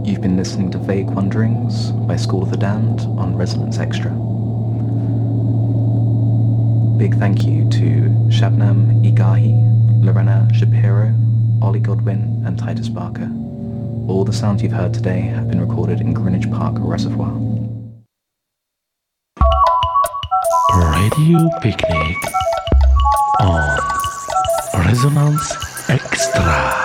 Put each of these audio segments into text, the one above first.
You've been listening to Vague Wanderings by School of the Damned on Resonance Extra. Big thank you to Shabnam Igahi, Lorena Shapiro, Ollie Godwin and Titus Barker. All the sounds you've heard today have been recorded in Greenwich Park Reservoir. Radio Picnic on Resonance Extra.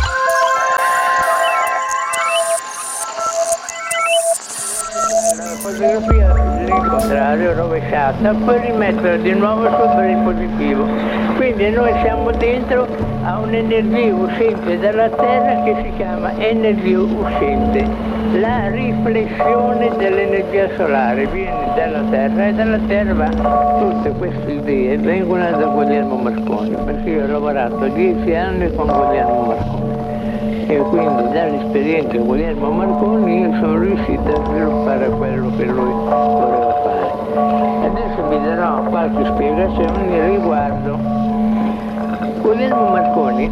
Fotografia all'incontrario rovesciata, poi rimetterla di nuovo sopra il positivo. Quindi noi siamo dentro a un'energia uscente dalla Terra che si chiama energia uscente. La riflessione dell'energia solare viene dalla Terra e dalla Terra va. Tutte queste idee vengono da Guglielmo Marconi, perché io ho lavorato 10 anni con Guglielmo Marconi. E quindi dall'esperienza di Guglielmo Marconi io sono riuscito a sviluppare quello che lui voleva fare. Adesso vi darò qualche spiegazione riguardo. Guglielmo Marconi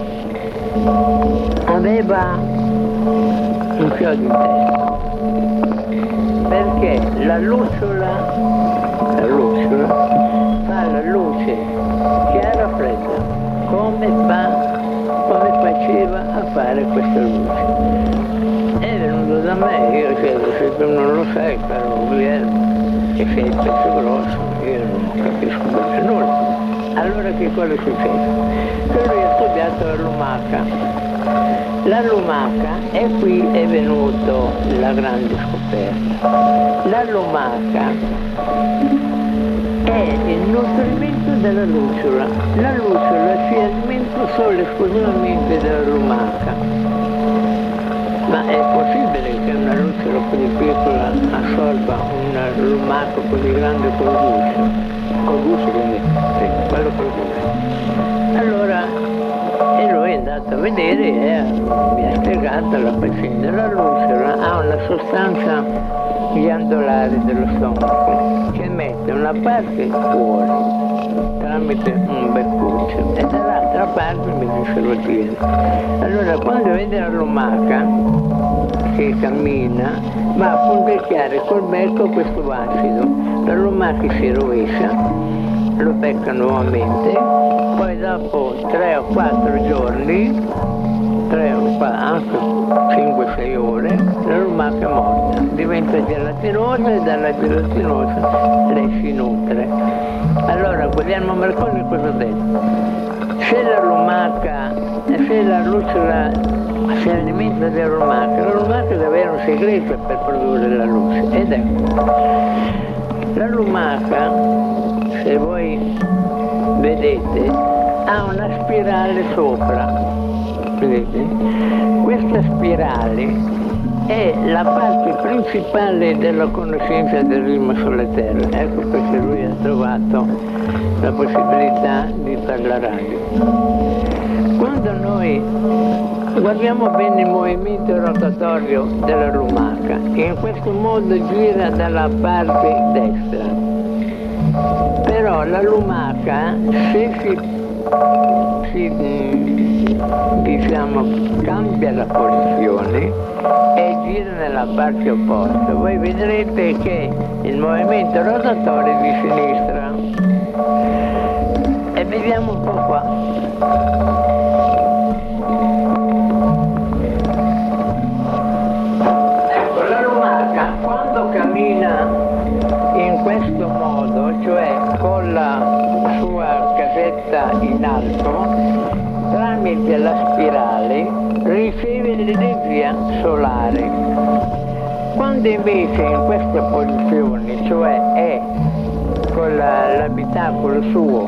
aveva un chiodo in testa, perché la lucciola fa la luce chiara fredda, come faceva a fare questa luce. È venuto da me, io chiedo, se tu non lo sai, caro Guglielmo, che sei il pezzo grosso, io non capisco bene nulla. Allora che cosa succede? Che lui ha studiato la lumaca. La lumaca, e qui è venuto la grande scoperta. La lumaca è il nutrimento della lucciola. La lucciola si alimenta solo esclusivamente della lumaca. Ma è possibile che una lucciola così piccola assorba una lumaca così grande col guscio? Col guscio quindi? Sì, quello col guscio. Allora, e lui è andato a vedere e mi ha spiegato la faccenda. La lucciola ha una sostanza ghiandolare dello stomaco che mette una parte fuori tramite un beccuccio e dall'altra parte invece se lo tiene. Allora quando vede la lumaca che cammina va a punzecchiare col becco questo acido, la lumaca si rovescia, lo becca nuovamente, poi dopo 3 o 4 giorni, 3 o 4, anche 5-6 ore, la lumaca è morta, diventa gelatinosa e dalla gelatinosa lei si nutre. Allora Guglielmo Marconi cosa ha detto? Se la lucciola si alimenta della lumaca deve avere un segreto per produrre la luce, ed ecco, la lumaca, se voi vedete, ha una spirale sopra. Vedete? Questa spirale è la parte principale della conoscenza del ritmo sulla Terra. Ecco perché lui ha trovato la possibilità di fare la radio. Quando noi guardiamo bene il movimento rotatorio della lumaca, che in questo modo gira dalla parte destra, però la lumaca, se cambia la posizione e gira nella parte opposta, voi vedrete che il movimento rotatorio è di sinistra. E vediamo un po' qua. Ecco, la lumaca quando cammina in questo modo, cioè con la sua casetta in alto, tramite la spirale riceve l'energia solare. Quando invece in questa posizione, cioè è con l'abitacolo suo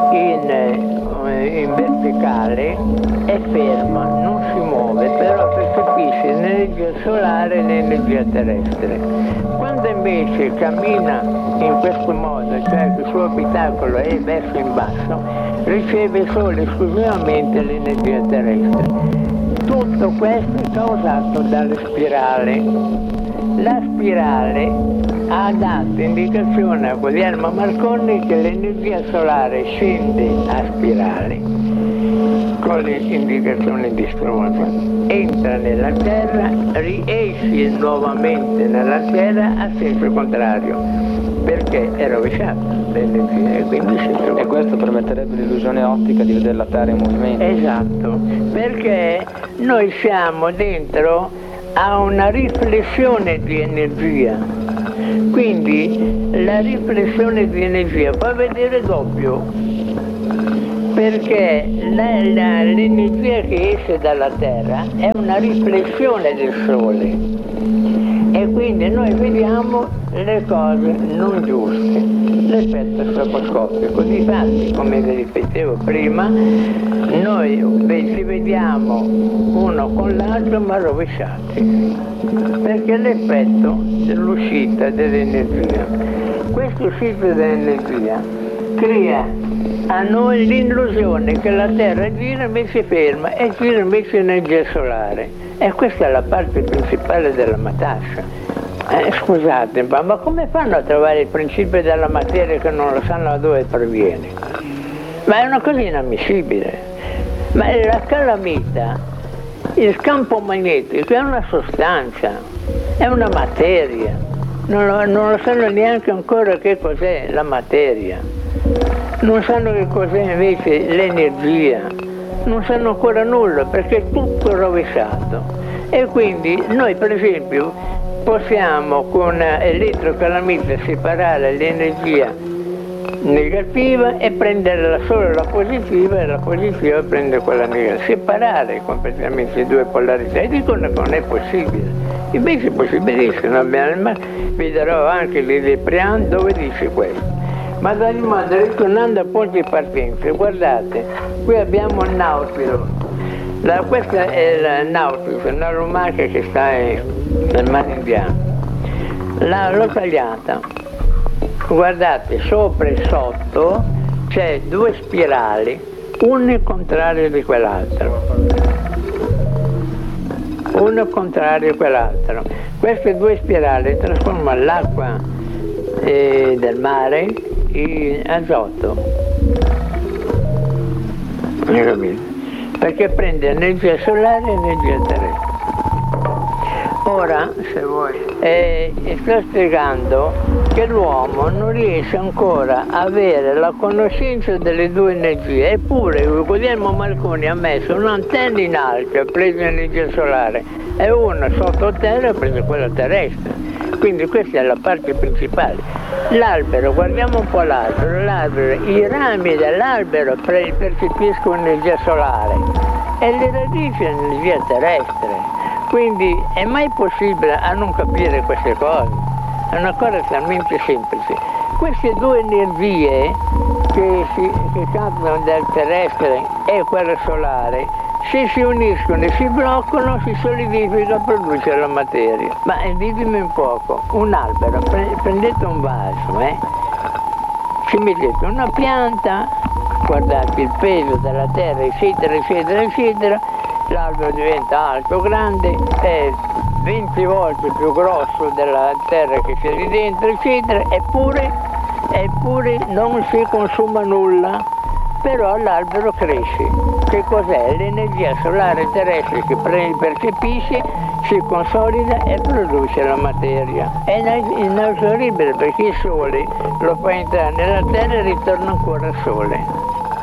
in verticale, è ferma, non si muove, però percepisce l'energia solare e l'energia terrestre. Quando invece cammina in questo modo, cioè che il suo abitacolo è verso in basso, riceve solo e esclusivamente l'energia terrestre. Tutto questo è causato dalle spirali. La spirale ha dato indicazione a Guglielmo Marconi che l'energia solare scende a spirale. con le indicazioni di Strunz, entra nella Terra, riesce nuovamente nella Terra a senso contrario, perché è rovesciato l'energia e quindi si trova. E questo permetterebbe l'illusione ottica di vedere la Terra in movimento. Esatto, perché noi siamo dentro a una riflessione di energia, quindi la riflessione di energia fa vedere doppio, perché l'energia che esce dalla Terra è una riflessione del Sole e quindi noi vediamo le cose non giuste, l'effetto stroboscopico. Difatti, come vi ripetevo prima, noi ci vediamo uno con l'altro ma rovesciati, perché l'effetto dell'uscita dell'energia. Questa uscita dell'energia crea a noi l'illusione che la Terra gira invece ferma e gira invece energia solare. E questa è la parte principale della matassa. Scusate, ma come fanno a trovare il principio della materia che non lo sanno da dove proviene? Ma è una cosa inammissibile. Ma la calamita, il campo magnetico è una sostanza, è una materia. Non lo sanno neanche ancora che cos'è la materia. Non sanno che cos'è invece l'energia. Non sanno ancora nulla perché è tutto rovesciato. E quindi noi, per esempio, possiamo con elettrocalamita separare l'energia negativa e prendere solo la positiva e la positiva prende quella negativa, separare completamente le due polarità e dicono che non è possibile, invece è possibilissimo. Vi darò anche l'Eleprian dove dice questo. Ma da rimando, ritornando a punti di partenza, guardate, qui abbiamo il Nautilus. Questa è il Nautilus, una lumaca che sta nel mare Indiano. L'ho tagliata. Guardate, sopra e sotto c'è due spirali, una il contrario di quell'altro. Uno contrario di quell'altro. Queste due spirali trasformano l'acqua del mare in azoto. Perché prende energia solare e energia terrestre. Ora, se vuoi, sto spiegando che l'uomo non riesce ancora a avere la conoscenza delle due energie, eppure Guglielmo Marconi ha messo un'antenna in alto, ha preso energia solare, e una sottoterra ha preso quella terrestre. Quindi questa è la parte principale. L'albero, guardiamo un po' l'albero, i rami dell'albero percepiscono energia solare e le radici energia terrestre. Quindi è mai possibile a non capire queste cose? È una cosa talmente semplice. Queste due energie che capitano dal terrestre e quella solare, se si uniscono e si bloccano, si solidifica, produce la materia. Ma ditemi un poco, un albero, prendete un vaso, ci mettete una pianta, guardate il peso della terra, eccetera, eccetera, eccetera, l'albero diventa alto, grande, è 20 volte più grosso della terra che c'è lì dentro, eccetera, eppure non si consuma nulla, però l'albero cresce. Che cos'è? L'energia solare terrestre che percepisce, si consolida e produce la materia. È inesauribile perché il sole lo fa entrare nella terra e ritorna ancora al sole.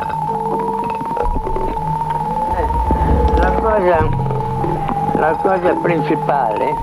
La cosa principale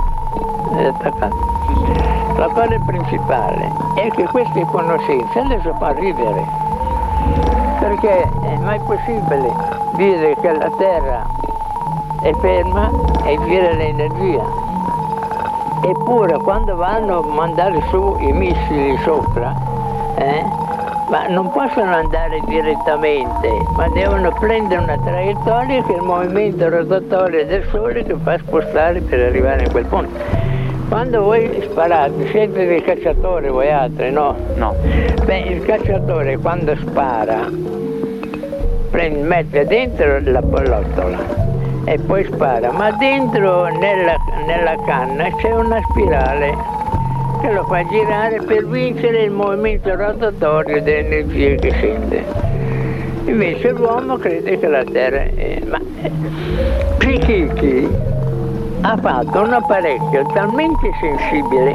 è che queste conoscenze adesso fa ridere, perché è mai possibile dire che la Terra è ferma e gira l'energia. Eppure quando vanno a mandare su i missili sopra, ma non possono andare direttamente, ma devono prendere una traiettoria che è il movimento rotatorio del Sole che fa spostare per arrivare a quel punto. Quando voi sparate, siete dei cacciatori voi altri, no? No. Beh, il cacciatore quando spara mette dentro la pallottola e poi spara, ma dentro nella canna c'è una spirale che lo fa girare per vincere il movimento rotatorio delle energie che sente. Invece l'uomo crede che la Terra è... Ma Psychici ha fatto un apparecchio talmente sensibile,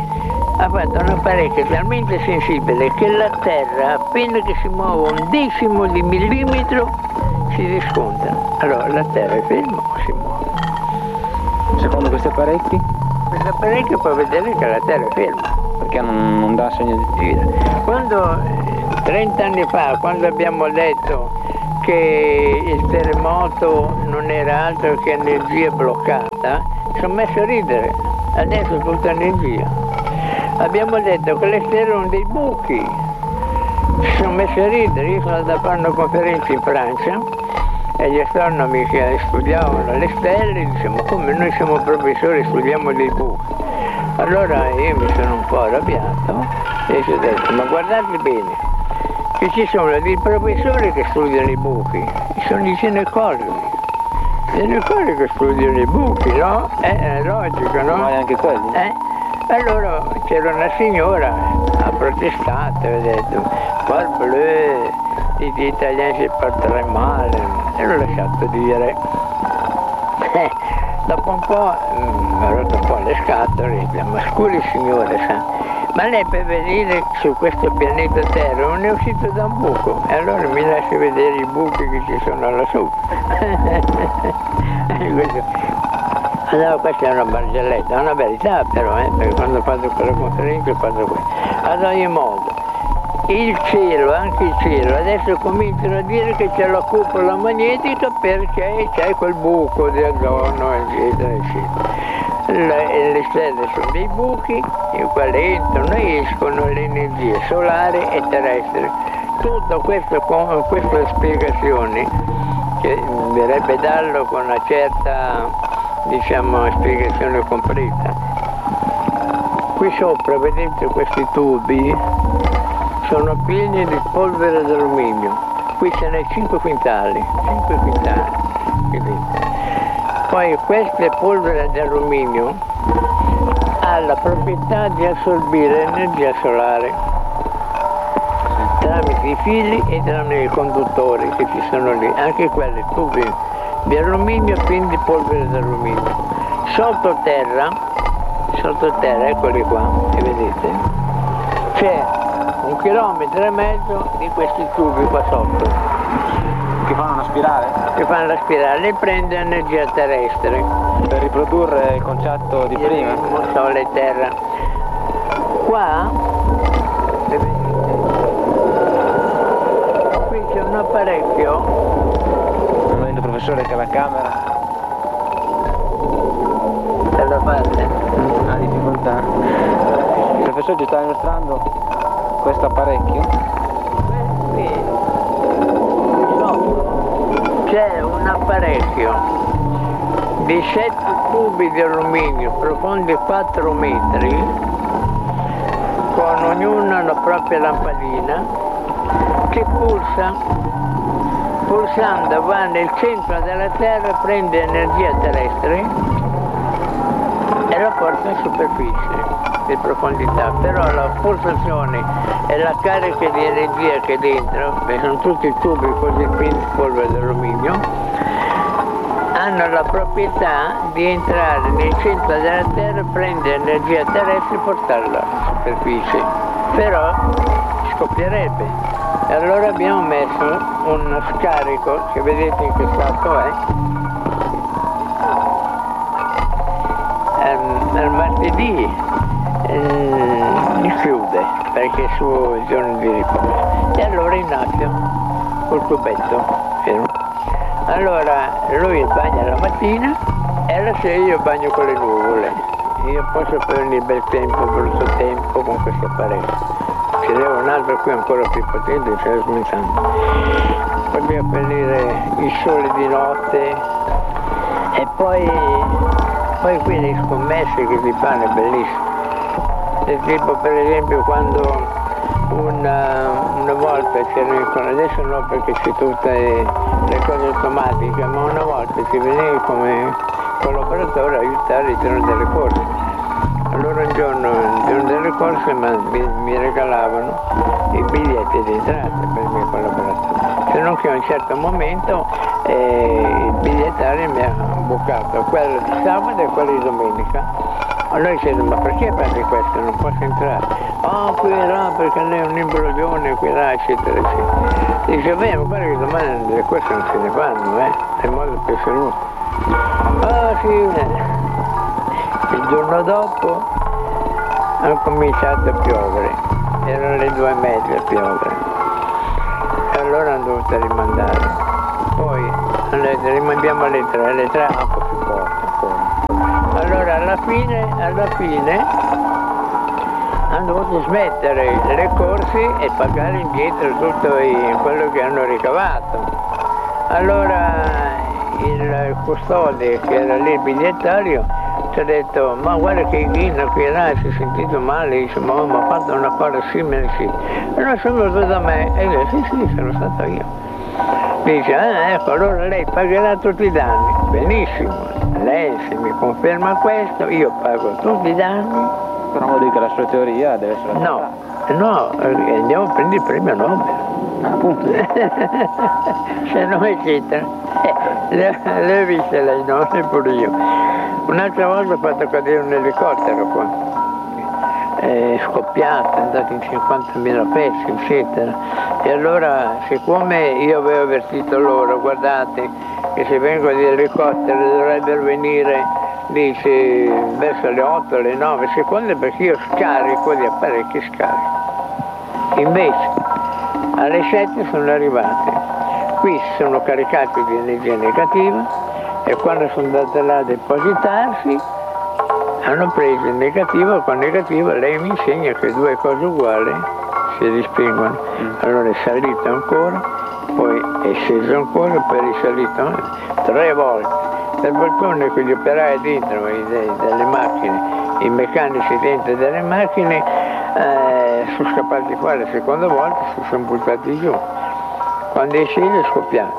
che la Terra, appena che si muove un decimo di millimetro, si riscontra. Allora la Terra è ferma o si muove? Secondo questi apparecchi? Questo apparecchio può vedere che la Terra è ferma. Perché non dà segno di gira. Quando 30 anni fa, quando abbiamo detto che il terremoto non era altro che energia bloccata, sono messo a ridere. Adesso è tutta energia. Abbiamo detto che le stelle erano dei buchi. Si sono messi a ridere. Io sono andato a fare una conferenza in Francia e gli astronomi che studiavano le stelle dicevano: come noi siamo professori, studiamo dei buchi. Allora io mi sono un po' arrabbiato e ho detto: ma guardate bene, che ci sono dei professori che studiano i buchi, sono i ginecologi che studiano i buchi, no? È logico, no? Ma anche quelli? Allora c'era una signora, ha protestato e ha detto: par bleu, gli italiani si porteranno male, e l'ho lasciato dire. Dopo un po' mi ha rotto un po' le scatole e dice: ma scusi signore, ma lei per venire su questo pianeta Terra non è uscito da un buco? E allora mi lascia vedere i buchi che ci sono lassù. Allora questa è una barzelletta, è una verità però, perché quando ho fatto quella conferenza ho fatto questo. Ad ogni modo, il cielo, anche il cielo, adesso cominciano a dire che c'è la cupola magnetica perché c'è quel buco di ozono, eccetera, eccetera. Le stelle sono dei buchi in quali entrano e escono le energie solari e terrestri. Tutta questa spiegazione, che verrebbe darlo con una certa, diciamo, spiegazione completa. Qui sopra, vedete questi tubi, sono pieni di polvere d'alluminio. Qui ce n'è 5 quintali, vedete. Poi queste polvere di alluminio ha la proprietà di assorbire energia solare tramite i fili e tramite i conduttori che ci sono lì, anche quelli tubi di alluminio pieni di polvere di alluminio. Sottoterra, eccoli qua, e vedete, c'è 1,5 chilometri di questi tubi qua sotto. Che fanno una spirale? Che fanno la spirale e prende energia terrestre. Per riprodurre il concetto di prima? Sole e terra. Qua, qui c'è un apparecchio. Non vedo professore che la camera. Per la parte? Ha difficoltà. Il professore ci sta illustrando questo apparecchio? C'è un apparecchio di 7 tubi di alluminio profondi 4 metri, con ognuno la propria lampadina, che pulsando va nel centro della Terra, prende energia terrestre e la porta in superficie di profondità. Però la pulsazione e la carica di energia che dentro, che sono tutti i tubi così pieni di polvere d'alluminio, hanno la proprietà di entrare nel centro della Terra, prendere energia terrestre e portarla in superficie. Però scoppierebbe. E allora abbiamo messo uno scarico, che vedete in che stato è. Al martedì chiude perché è il suo giorno di riposo, e allora Ignazio col tubetto fermo. Allora lui bagna la mattina e alla sera io bagno con le nuvole. Io posso prendere il bel tempo, brutto tempo con questo apparecchio. Ce n'è un altro qui ancora più potente, sta smettendo. Dobbiamo prendere il sole di notte e poi qui le scommesse che si fanno è bellissimo. Tipo per esempio quando una volta c'erano, adesso no perché c'è tutte le cose automatiche, ma una volta si veniva come collaboratore a aiutare il giorno delle corse. Allora un giorno delle corse mi regalavano i biglietti di entrata per i miei collaboratori. Se non non che a un certo momento il bigliettario mi ha boccato quello di sabato e quello di domenica. Allora dicevo, ma perché fate questo? Non posso entrare. Qui là, perché lei è un imbroglione, qui là, eccetera, eccetera. Dice, beh, ma guarda che domani le cose non se ne fanno, è modo più assoluto. Sì, il giorno dopo hanno cominciato a piovere, erano le 2:30 a piovere. E allora hanno dovuto rimandare. Poi hanno detto, rimandiamo alle 3 acqua si porta fuori. Allora alla fine hanno dovuto smettere le corse e pagare indietro tutto quello che hanno ricavato. Allora il custode che era lì il bigliettario ci ha detto, ma guarda che Ghino qui là si è sentito male, dice, ma mi ha fatto una cosa simile, sì. Allora sono venuto da me e io, sì, sono stato io. Dice, ecco, allora lei pagherà tutti i danni. Benissimo, lei se mi conferma questo, io pago tutti i danni. Però vuol dire che la sua teoria deve essere No, andiamo a prendere il premio Nobel. Appunto. Se no eccetera. L'hai vista lei, no? Neppure io. Un'altra volta ho fatto cadere un elicottero qua. È scoppiato, è andato in 50.000 pezzi, eccetera. E allora, siccome io avevo avvertito loro, guardate, che se vengono gli elicotteri dovrebbero venire, dice, verso le 8, alle 9 secondi, perché io scarico gli apparecchi scarico. Invece, alle 7 sono arrivate. Qui si sono caricati di energia negativa e quando sono andate là a depositarsi, hanno preso il negativo, con il negativo lei mi insegna che due cose uguali si rispingono. Allora è salito ancora, poi è sceso ancora, poi è risalito 3 volte. Per fortuna che gli operai dentro delle macchine, i meccanici dentro delle macchine sono scappati fuori la seconda volta, si sono buttati giù. Quando è sceso è scoppiato.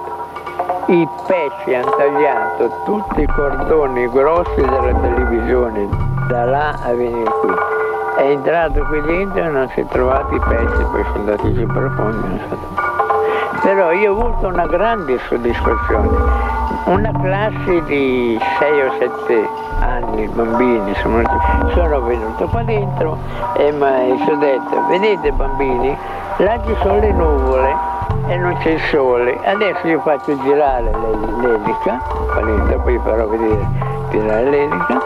I pezzi hanno tagliato tutti i cordoni grossi della televisione, da là a venire qui. È entrato qui dentro e non si è trovato i pezzi, poi sono andati giù profondi, non so. Però io ho avuto una grande soddisfazione. Una classe di 6 o 7 anni, bambini, sono venuto qua dentro e mi sono detto, vedete bambini, là ci sono le nuvole e non c'è il sole, adesso io faccio girare l'elica, poi farò vedere girare l'elica,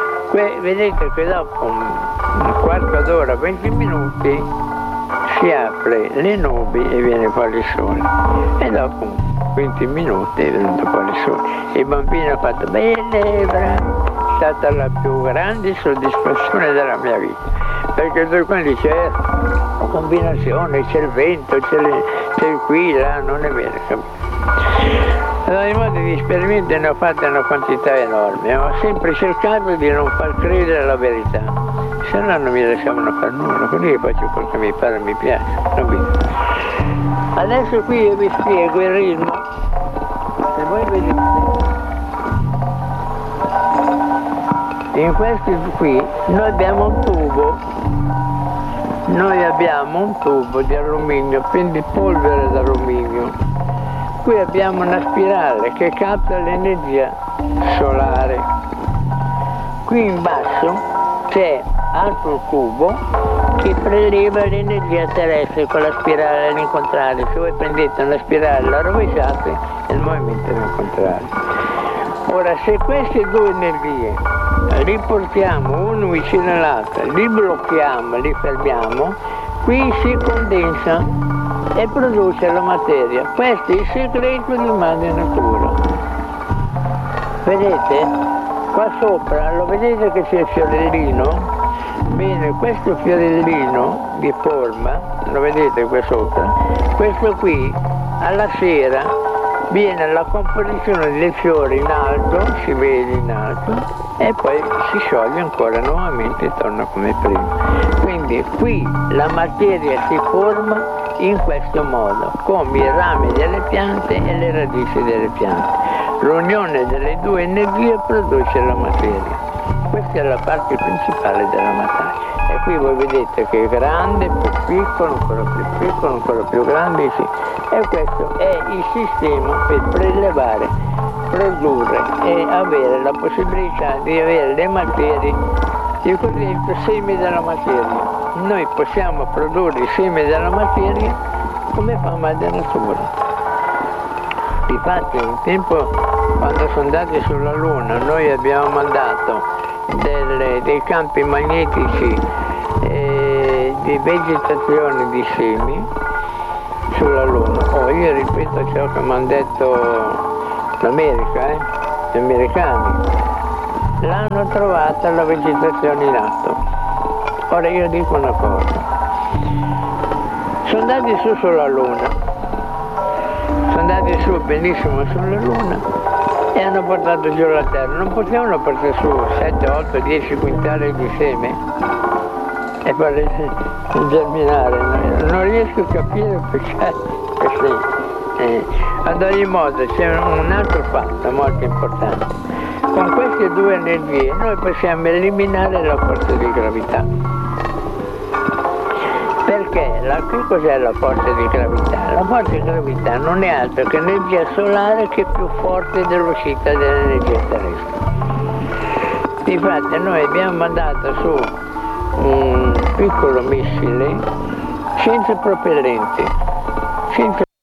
vedete che dopo un quarto d'ora, 20 minuti si apre le nubi e viene fuori il sole e dopo 20 minuti è venuto fuori il sole e il bambino ha fatto bene, bravo. È stata la più grande soddisfazione della mia vita, perché tu quando c'è combinazione, c'è il vento, c'è il qui, là, non è vero, capito? Allora, in modo di esperimenti ne ho fatte una quantità enorme, ho sempre cercato di non far credere la verità, se no non mi lasciavano fare nulla, quindi io faccio quello che mi pare, mi piace, capito? Adesso qui io vi spiego il ritmo, se voi vedete. In questi qui noi abbiamo un tubo di alluminio, quindi polvere d'alluminio. Qui abbiamo una spirale che capta l'energia solare. Qui in basso c'è altro tubo che preleva l'energia terrestre con la spirale all'incontrario. Se voi prendete una spirale e la rovesciate, è il movimento all'incontrario. Ora, se queste due energie riportiamo uno vicino all'altro, li blocchiamo, li fermiamo, qui si condensa e produce la materia. Questo è il segreto di madre natura. Vedete? Qua sopra, lo vedete che c'è il fiorellino? Bene, questo fiorellino di forma, lo vedete qua sopra? Questo qui, alla sera, viene la composizione del fiore in alto, si vede in alto, e poi si scioglie ancora nuovamente e torna come prima. Quindi qui la materia si forma in questo modo, come i rami delle piante e le radici delle piante. L'unione delle due energie produce la materia. questa è la parte principale della matassa. E qui voi vedete che è grande, più piccolo, ancora più piccolo, ancora più grande, sì. E questo è il sistema per prelevare, produrre e avere la possibilità di avere le materie, il cosiddetto semi della materia. Noi possiamo produrre i semi della materia come fa Madre Natura. Infatti un tempo, quando sono andati sulla Luna, noi abbiamo mandato dei campi magnetici di vegetazione di semi sulla Luna. Io ripeto ciò che mi hanno detto l'America, gli americani. L'hanno trovata la vegetazione in atto. Ora io dico una cosa. Sono andati su sulla Luna. Sono andati su benissimo sulla Luna e hanno portato giù la terra. Non potevano portare su 7, 8, 10 quintali di seme e farle germinare. Non riesco a capire perché. Ad ogni modo c'è un altro fatto molto importante. Con queste due energie noi possiamo eliminare la forza di gravità. Perché qui cos'è la forza di gravità? La forza di gravità non è altro che energia solare che è più forte dell'uscita dell'energia terrestre. Infatti noi abbiamo mandato su un piccolo missile senza propellenti, senza